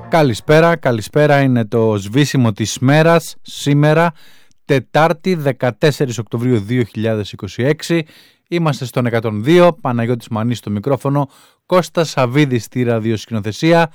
Καλησπέρα, είναι το σβήσιμο της μέρας σήμερα, Τετάρτη 14 Οκτωβρίου 2026. Είμαστε στον 102, Παναγιώτης Μανής στο μικρόφωνο, Κώστας Σαβίδης στη ραδιοσκηνοθεσία.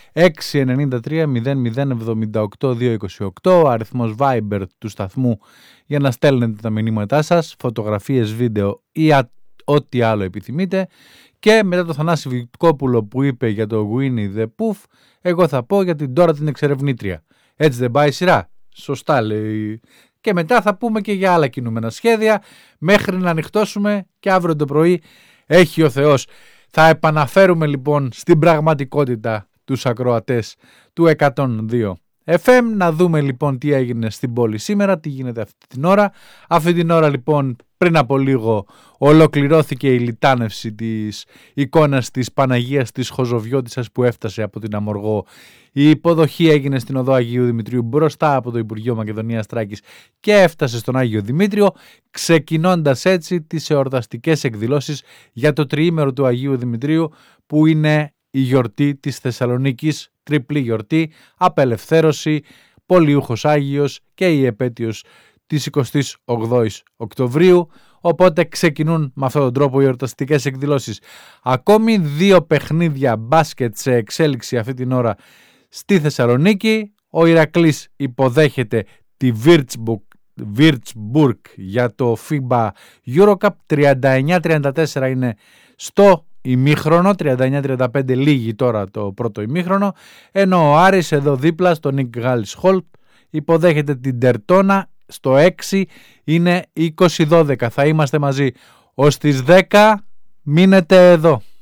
693-0078-228, αριθμός Viber του σταθμού για να στέλνετε τα μηνύματά σας, φωτογραφίες, βίντεο ή ό,τι άλλο επιθυμείτε. Και μετά το Θανάση Βιτκόπουλο που είπε για το Winnie the Pooh, εγώ θα πω για την Dora την εξερευνήτρια. Έτσι δεν πάει η σειρά? Σωστά λέει. Και μετά θα πούμε και για άλλα κινούμενα σχέδια μέχρι να ανοιχτώσουμε και αύριο το πρωί έχει ο Θεός. Θα επαναφέρουμε λοιπόν στην πραγματικότητα τους ακροατές του 102 FM. Να δούμε λοιπόν τι έγινε στην πόλη σήμερα, τι γίνεται αυτή την ώρα. Αυτή την ώρα λοιπόν πριν από λίγο ολοκληρώθηκε η λιτάνευση της εικόνας της Παναγίας της Χοζοβιώτισσας που έφτασε από την Αμοργό. Η υποδοχή έγινε στην οδό Αγίου Δημητρίου μπροστά από το Υπουργείο Μακεδονίας Τράκης και έφτασε στον Άγιο Δημήτριο, ξεκινώντας έτσι τις εορταστικές εκδηλώσεις για το τριήμερο του Αγίου Δημητρίου που είναι η γιορτή της Θεσσαλονίκης, τριπλή γιορτή, απελευθέρωση, Πολιούχος Άγιος και η επέτειος της 28ης Οκτωβρίου, οπότε ξεκινούν με αυτόν τον τρόπο οι εορταστικές εκδηλώσεις. Ακόμη 2 παιχνίδια μπάσκετ σε εξέλιξη αυτή την ώρα στη Θεσσαλονίκη. Ο Ηρακλής υποδέχεται τη Würzburg για το FIBA Eurocup. 39-34 είναι στο ημίχρονο, 39-35 λίγη τώρα το πρώτο ημίχρονο, ενώ ο Άρης εδώ δίπλα στο Νικ Γάλης Χολτ υποδέχεται την Τερτόνα. Στο 6 είναι 20-12. Θα είμαστε μαζί ως τις 10. Μείνετε εδώ.